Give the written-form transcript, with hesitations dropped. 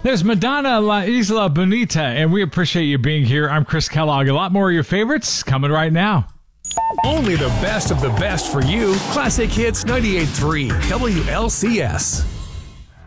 There's Madonna La Isla Bonita, and we appreciate you being here. I'm Chris Kellogg. A lot more of your favorites coming right now. Only the best of the best for you. Classic Hits 98.3 WLCS.